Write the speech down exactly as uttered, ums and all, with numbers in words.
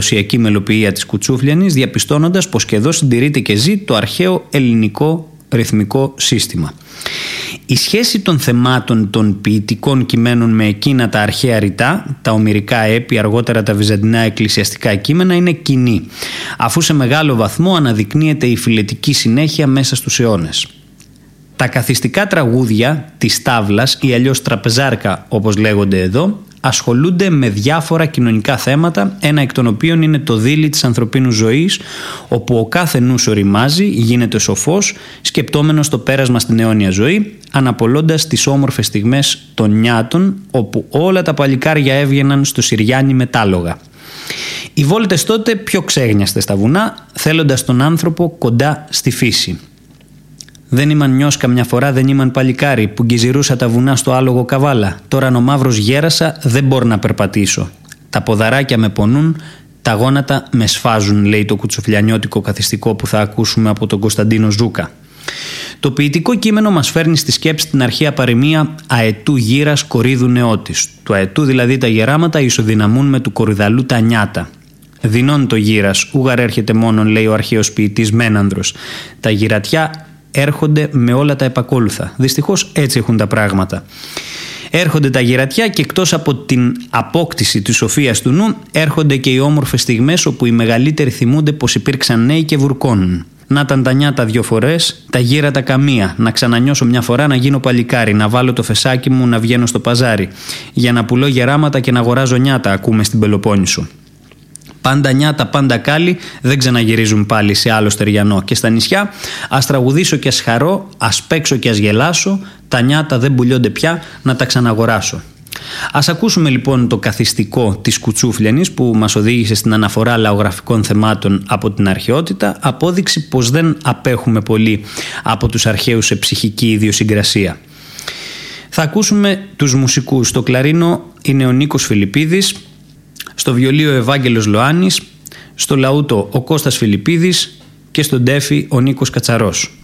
ουσιακή μελοποιία της Κουτσούφλιανης, διαπιστώνοντας πως και εδώ συντηρείται και ζει το αρχαίο ελληνικό ρυθμικό σύστημα. Η σχέση των θεμάτων των ποιητικών κειμένων με εκείνα τα αρχαία ρητά, τα ομηρικά έπι, αργότερα τα βυζαντινά εκκλησιαστικά κείμενα, είναι κοινή, αφού σε μεγάλο βαθμό αναδεικνύεται η φιλετική συνέχεια μέσα στους αιώνες. Τα καθιστικά τραγούδια της τάβλας ή αλλιώς τραπεζάρκα όπως λέγονται εδώ, ασχολούνται με διάφορα κοινωνικά θέματα, ένα εκ των οποίων είναι το δίλη της ανθρωπίνου ζωής, όπου ο κάθε νους οριμάζει, γίνεται σοφός, σκεπτόμενος το πέρασμα στην αιώνια ζωή, αναπολώντας τις όμορφες στιγμές των νιάτων, όπου όλα τα παλικάρια έβγαιναν στο Συριάνι μετάλογα. Οι βόλτες τότε πιο ξέγνιαστες στα βουνά, θέλοντας τον άνθρωπο κοντά στη φύση. Δεν ήμαν νιός καμιά φορά, δεν ήμαν παλικάρι που γκυζιρούσα τα βουνά στο άλογο καβάλα. Τώρα ο μαύρος γέρασα, δεν μπορώ να περπατήσω. Τα ποδαράκια με πονούν, τα γόνατα με σφάζουν, λέει το κουτσουφλιανιώτικο καθιστικό που θα ακούσουμε από τον Κωνσταντίνο Ζούκα. Το ποιητικό κείμενο μας φέρνει στη σκέψη την αρχαία παροιμία «Αετού γύρας κορίδου νεότης». Του αετού δηλαδή τα γεράματα ισοδυναμούν με του κορυδαλού τα νιάτα. Δεινών το γύρας, ούγαρ έρχεται μόνον, λέει ο αρχαίος ποιητής Μένανδρος. Τα γυρατιά έρχονται με όλα τα επακόλουθα. Δυστυχώς έτσι έχουν τα πράγματα. Έρχονται τα γυρατιά και εκτός από την απόκτηση της σοφίας του νου, έρχονται και οι όμορφες στιγμές όπου οι μεγαλύτεροι θυμούνται πως υπήρξαν νέοι και βουρκώνουν. Να ήταν τα νιάτα δυο φορές, τα γύρατα καμία. Να ξανανιώσω μια φορά να γίνω παλικάρι, να βάλω το φεσάκι μου να βγαίνω στο παζάρι. Για να πουλώ γεράματα και να αγοράζω νιάτα, ακούμε στην Πελοπόννησο. Πάντα νιάτα, πάντα κάλλη, δεν ξαναγυρίζουν πάλι σε άλλο στεριανό. Και στα νησιά, ας τραγουδήσω και ας χαρώ, ας παίξω και ας γελάσω, τα νιάτα δεν πουλιώνται πια, να τα ξαναγοράσω. Ας ακούσουμε λοιπόν το καθιστικό της Κουτσούφλιανης που μας οδήγησε στην αναφορά λαογραφικών θεμάτων από την αρχαιότητα, απόδειξη πως δεν απέχουμε πολύ από τους αρχαίους σε ψυχική ιδιοσυγκρασία. Θα ακούσουμε τους μουσικούς. Στο κλαρίνο είναι ο Νίκος Φιλιππίδης, στο βιολί ο Ευάγγελος Λοάνης, στο λαούτο ο Κώστας Φιλιππίδης και στον τέφι ο Νίκος Κατσαρός.